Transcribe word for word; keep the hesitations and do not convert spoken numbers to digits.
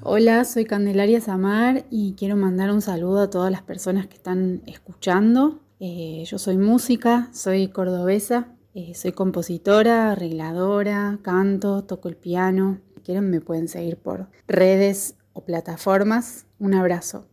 Hola, soy Candelaria Samar y quiero mandar un saludo a todas las personas que están escuchando. Eh, yo soy música, soy cordobesa, eh, soy compositora, arregladora, canto, toco el piano. Si quieren me pueden seguir por redes o plataformas. Un abrazo.